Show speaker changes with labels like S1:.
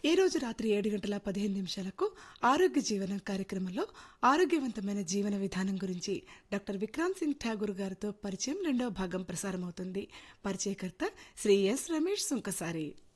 S1: ఈ రోజు రాత్రి 7:15 ఆరోగ్య జీవనం కార్యక్రమంలో ఆరోగ్యవంతమైన జీవన విధానం గురించి డాక్టర్ విక్రాంత్ సింగ్ ఠాగూర్ గారితో పరిచయం రెండవ భాగం ప్రసారమవుతుంది. పరిచయకర్త శ్రీ ఎస్ రమేష్ సుంకసారి.